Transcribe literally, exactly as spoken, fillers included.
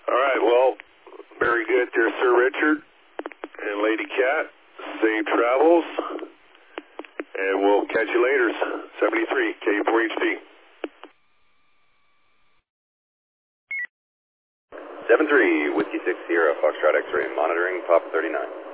All right, well, very good there, Sir Richard and Lady Cat. Safe travels, and we'll catch you later. seventy-three, K four H P. seven three, Whiskey six Sierra, Foxtrot X-ray, monitoring Papa thirty-nine.